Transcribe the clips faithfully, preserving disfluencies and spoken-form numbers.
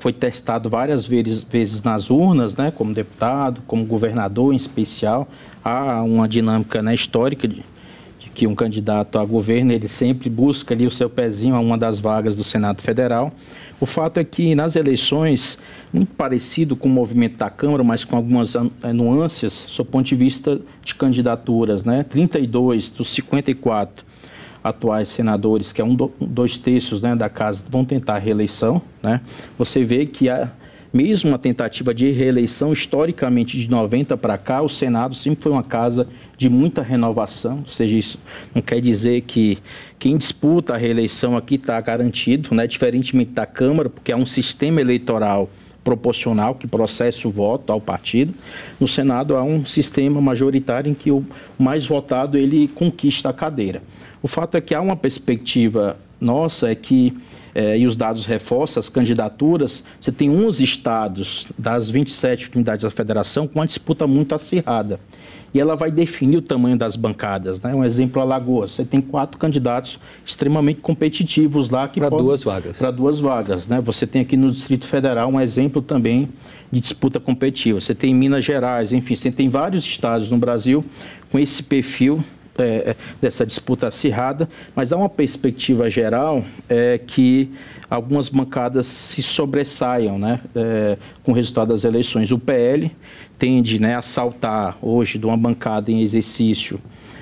foi testado várias vezes, vezes nas urnas, né, como deputado, como governador em especial. Há uma dinâmica, né, histórica de, de que um candidato a governo, ele sempre busca ali o seu pezinho a uma das vagas do Senado Federal. O fato é que nas eleições, muito parecido com o movimento da Câmara, mas com algumas nuances, sob o ponto de vista de candidaturas, né, trinta e dois dos cinquenta e quatro atuais senadores, que é um, do, dois terços, né, da casa, vão tentar a reeleição, né? Você vê que a mesmo uma tentativa de reeleição, historicamente de noventa para cá, o Senado sempre foi uma casa de muita renovação, ou seja, isso não quer dizer que quem disputa a reeleição aqui está garantido, né? Diferentemente da Câmara, porque é um sistema eleitoral proporcional que processa o voto ao partido. No Senado há um sistema majoritário em que o mais votado ele conquista a cadeira. O fato é que há uma perspectiva nossa, é que, eh, e os dados reforçam, as candidaturas, você tem onze estados das vinte e sete unidades da federação com uma disputa muito acirrada. E ela vai definir o tamanho das bancadas, né? Um exemplo, Alagoas. Você tem quatro candidatos extremamente competitivos lá. Para duas vagas. Para duas vagas, né? Você tem aqui no Distrito Federal um exemplo também de disputa competitiva. Você tem Minas Gerais, enfim, você tem vários estados no Brasil com esse perfil É, dessa disputa acirrada, mas há uma perspectiva geral é, que algumas bancadas se sobressaiam, né, é, com o resultado das eleições. O P L tende, né, a saltar hoje de uma bancada em exercício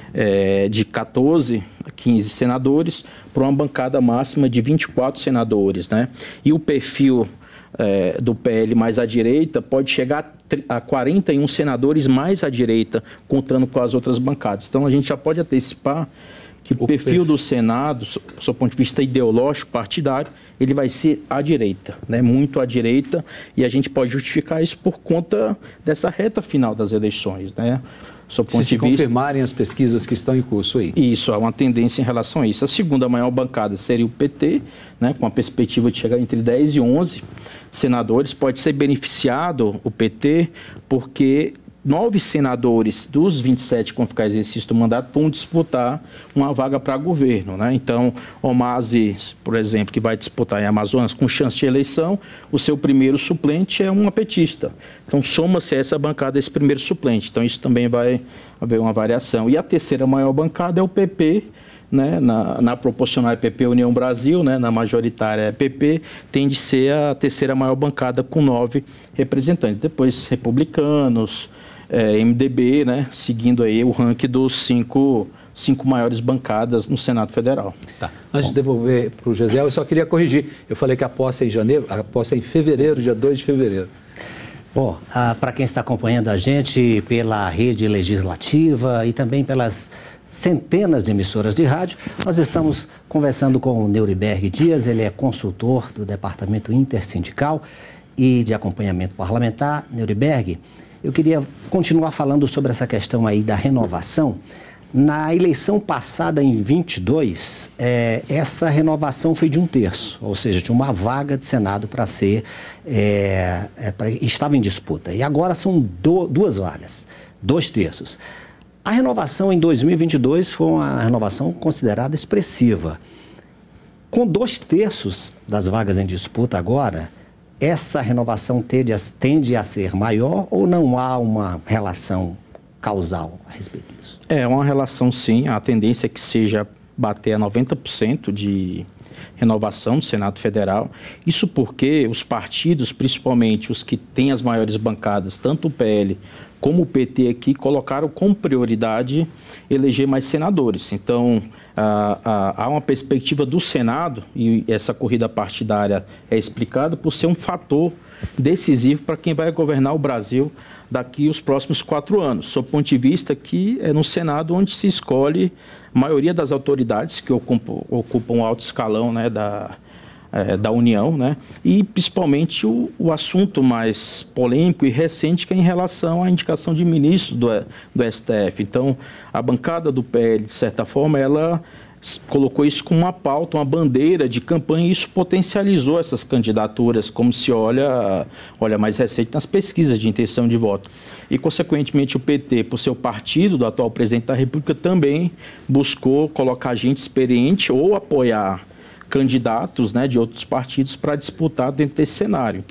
é, de quatorze a quinze senadores para uma bancada máxima de vinte e quatro senadores, né? E o perfil É, do P L mais à direita pode chegar a quarenta e um senadores mais à direita, contando com as outras bancadas. Então a gente já pode antecipar que o, o perfil do Senado, do seu ponto de vista ideológico, partidário, ele vai ser à direita, né? Muito à direita, e a gente pode justificar isso por conta dessa reta final das eleições, né? Se se confirmarem as pesquisas que estão em curso aí. Isso, há uma tendência em relação a isso. A segunda maior bancada seria o P T, né, com a perspectiva de chegar entre dez e onze senadores. Pode ser beneficiado o P T porque nove senadores dos vinte e sete que vão ficar exercício do mandato vão disputar uma vaga para governo, né? Então, Omasi, por exemplo, que vai disputar em Amazonas com chance de eleição, o seu primeiro suplente é um petista. Então, soma-se a essa bancada esse primeiro suplente. Então, isso também vai haver uma variação. E a terceira maior bancada é o P P, né? Na, na proporcional é P P União Brasil, né? Na majoritária é P P, tende a ser a terceira maior bancada com nove representantes. Depois, republicanos, É, M D B, né, seguindo aí o ranking dos cinco, cinco maiores bancadas no Senado Federal. Tá. Antes Bom. de devolver para o Gesiel, eu só queria corrigir. Eu falei que a posse é em janeiro, a posse é em fevereiro, dia dois de fevereiro. Bom, ah, para quem está acompanhando a gente pela rede legislativa e também pelas centenas de emissoras de rádio, nós estamos conversando com o Neuriberg Dias, ele é consultor do Departamento Intersindical e de Acompanhamento Parlamentar. Neuriberg, eu queria continuar falando sobre essa questão aí da renovação. Na eleição passada, em vinte e dois, é, essa renovação foi de um terço, ou seja, de uma vaga de Senado para ser, é, é, pra, estava em disputa. E agora são do, duas vagas, dois terços. A renovação em dois mil e vinte e dois foi uma renovação considerada expressiva. Com dois terços das vagas em disputa agora, essa renovação tende a, tende a ser maior ou não há uma relação causal a respeito disso? É uma relação, sim. A tendência é que seja bater a noventa por cento de renovação do Senado Federal. Isso porque os partidos, principalmente os que têm as maiores bancadas, tanto o P L como o P T aqui, colocaram como prioridade eleger mais senadores. Então, ah, ah, há uma perspectiva do Senado, e essa corrida partidária é explicada por ser um fator decisivo para quem vai governar o Brasil daqui os próximos quatro anos. Sob o ponto de vista que é no Senado onde se escolhe a maioria das autoridades que ocupam, ocupam o alto escalão, né, da, é, da União, né, e principalmente o, o assunto mais polêmico e recente que é em relação à indicação de ministros do, do S T F. Então, a bancada do P L, de certa forma, ela colocou isso como uma pauta, uma bandeira de campanha, e isso potencializou essas candidaturas, como se olha, olha mais recente nas pesquisas de intenção de voto. E, consequentemente, o P T, por seu partido do atual presidente da República, também buscou colocar gente experiente ou apoiar candidatos, né, de outros partidos para disputar dentro desse cenário.